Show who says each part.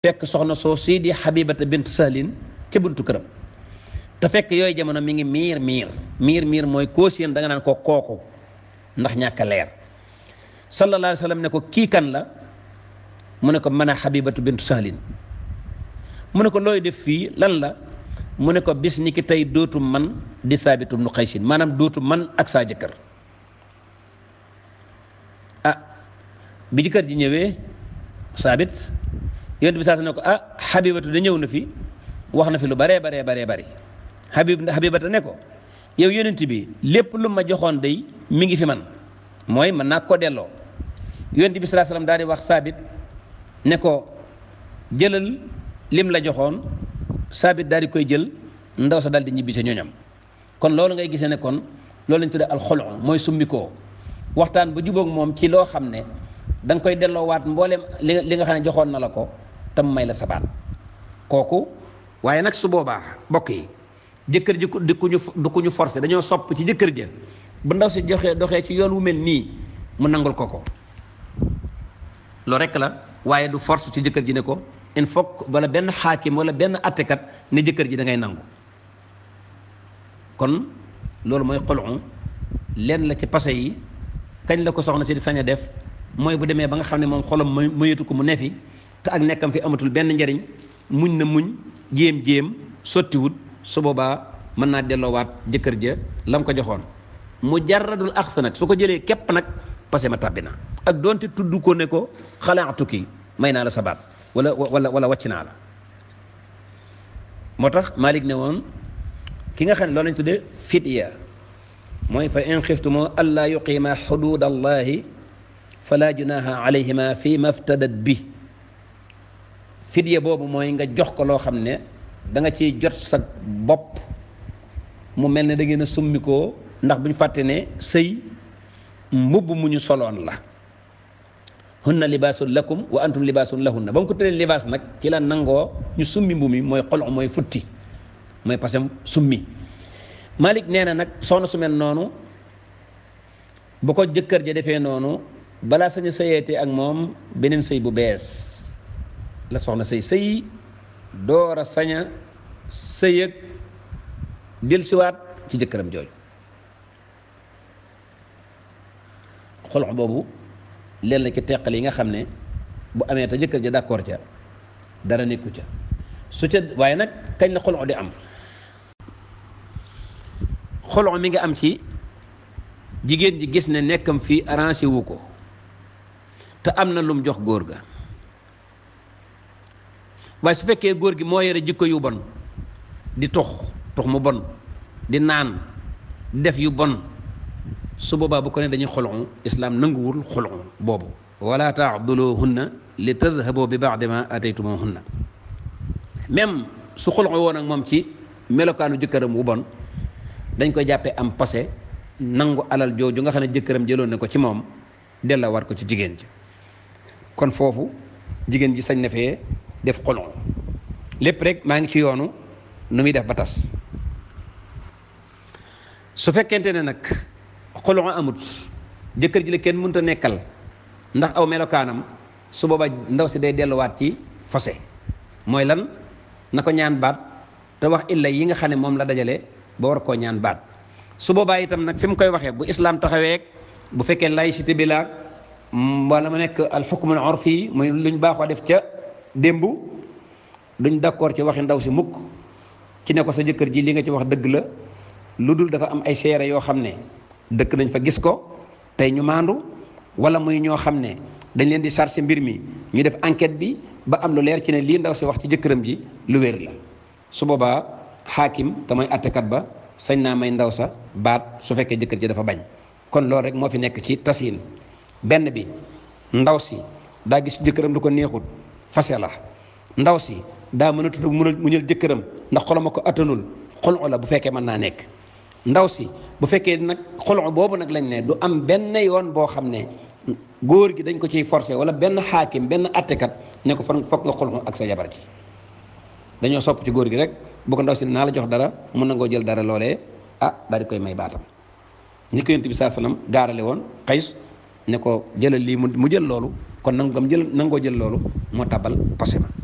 Speaker 1: fekk soxna soo sii di Habibata bint Sahlin ca buntu këram te fekk yooyu jamono mi ngi miir mooy koo séen da nga naan ko kooku ndax ñàkk a leer. sallallahu alayhi wa sallam ne ko kii kan la mu ne ko mën a Habibatu bint Sahlin mu ne ko looy def fii lan la mu ne ko bis ni ki tey dootu man di Thaabit ibnu Qaysin maanaam dootu man ak saa jëkkër. bi jëkkër ji ñëwee Saabit yonent bi saa ne ko Habibatu da ñëw na fi wax na fi lu baree bari Habibata ne ko yow yonent bi lépp lu ma joxoon day mi ngi fi man mooy mën naa ko delloo. yonent bi saa sallam daal di wax Saabit ne ko jëlal lim la joxoon. Saabit daal di koy jël ndaw sa daal di ñibbi ca ñoñam kon loolu ngay gisee ne kon loolu lañ tuddee alxolu mooy summikoo waxtaan bu jubóog moom ci loo xam ne da nga koy delloowaat mbooleem li nga xam ne joxoon na la ko tam may la sabaat kooku. waaye nag su boobaa bokk yi jëkkër ji du ku ñu forcé dañoo sopp ci jëkkër ja bu ndaw si doxee ci yoon wu mel nii mu nangul ko loolu rekk la waaye du force ci jëkkër ji ne ko il faut wala benn xaakim wala benn attekat ne jëkkër ji da ngay nangu. kon loolu mooy xolu lenn la ci passé yi kañ la ko soxna si di sañ a def mooy bu demee ba nga xam ne moom xolam mëyatu ko mu nefi te ak nekkam fi amatul benn njariñ muñ na muñ jéem sottiwut su boobaa mën naa delloowaat jëkkër ja lam ko joxoon mujarradul axs nag su ko jëlee képp nag passé ma tàbbi na ak doonte tudd ko ne ko xalaatu kii may naa la sabaat wala wàcc naa la. moo tax Malik ne woon ki nga xam ne loolu lañ tuddee fidya mooy fa in xiftumoo allaa yuqiima xuduud allahi fala junaha alayhima fi maftadat bi. fidya boobu mooy nga jox ko loo xam ne da nga ciy jot sa bopp mu mel ne da ngeen a summikoo ndax bu ñu fàtte ne sëy mbubb mu ñu soloon la. hunna libaasun lakum wa antum libaasun lahunna ba mu ko tëddee libaas nag ci la nangoo ñu summi mbu mi mooy xol mooy futti mooy parce que summi. Malik nee na nag soxna su mel noonu bu ko jëkkër ja defee noonu balaa sañ a sëyeete ak moom beneen sëy bu bees la soxna sëy door a sañ a sëy ak dellusiwaat ci jëkkëram jooju. xol boobu leen la ci teqal yi nga xam ne bu amee te jëkkër ja d'accord ca dara nekku ca su ca waaye nag kañ la xolo di am. xolo mi nga am ci jigéen ji gis ne nekkam fii arrangé wu ko te am na lum jox góor ga waaye su fekkee góor gi moo yore jikko yu bon di tux mu bon di naan def yu bon su boobaa bu ko ne dañuy xolon islaam nanguwul xolon boobu wala taaduluhunna li tadhabu bi baadi ma ataytumuhunna. même su xolon woon ak moom ci melokaanu jëkkëram wu bon dañ koy jàppee am passé nangu alal jooju nga xam ne jëkkëram jëloon na ko ci moom della war ko ci jigéen ji. kon foofu jigéen ji sañ na fee def xolon lépp rek maa ngi ci yoonu nu muy def ba tas. su fekkente ne nag xolon amut jëkkër ji la kenn mënut a nekkal ndax aw melokaanam su booba ndaw si day delluwaat ci fase mooy lan na ko ñaan baat te wax illa yi nga xam ne moom la dajale ba war koo ñaan baat. su boobaa itam nag fi mu koy waxee bu islam taxawee bu fekkee laïcité bi la wala mu nekk al hukm al urfi muy luñ baaxoo def ca démb duñ d'accord ci waxi ndaw si mukk ci ne ko sa jëkkër ji li nga ci wax dëgg la lu dul dafa am ay seere yoo xam ne dëkk nañ fa gis ko tey ñu maandu wala muy ñoo xam ne dañ leen di chargé mbir mi ñu def enquête bi ba am lu leer ci ne lii ndaw si wax ci jëkkëram ji lu wér la. su boobaa xaakim te mooy attekat ba sañ naa may ndaw sa baat su fekkee jëkkër ji dafa bañ. kon loolu rek moo fi nekk ci tasin benn bi ndaw si daa gis jëkkëram du ko neexut fase la ndaw si daa mën a tudd muñal jëkkëram ndax xolama ko attanul xolu la bu fekkee mën naa nekk. ndaw si bu fekkee nag xolo boobu nag lañ ne du am benn yoon boo xam ne góor gi dañ ko ciy forcé wala benn xaakim benn attekat ne ko fan foog nga xolo ak sa jabar ji dañoo sopp ci góor gi rek bu ko ndaw si naa la jox dara mun na ngoo jël dara loolee daal di koy may baatam. ni ko yonent bi saa salaam gaarale woon Qays ne ko jëlal lii mu jël loolu kon nangoo jël loolu moo tàbbal passé ma